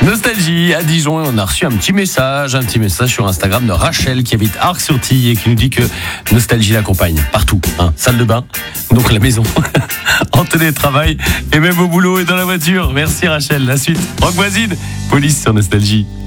Nostalgie à Dijon, et on a reçu un petit message sur Instagram de Rachel qui habite Arc-sur-Tille et qui nous dit que Nostalgie l'accompagne partout, salle de bain, donc la maison, en télétravail et même au boulot et dans la voiture. Merci Rachel. La suite, Rock Voisine, Police sur Nostalgie.